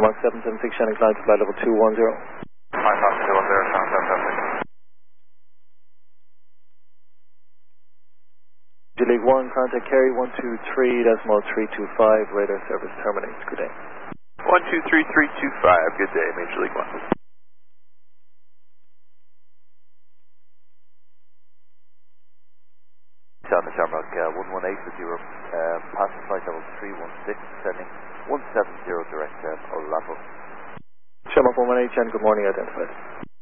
Mark 776, Shannon Clyde, flight level 210. Flight level 210, sounds fantastic. League 1, contact Kerry 123.325, radar service terminates. Good day. 123325, good day, Major League 1. On the Shamrock 118 with your passenger flight level 316, descending 170 direct Orlando. Shamrock 118, good morning, identified.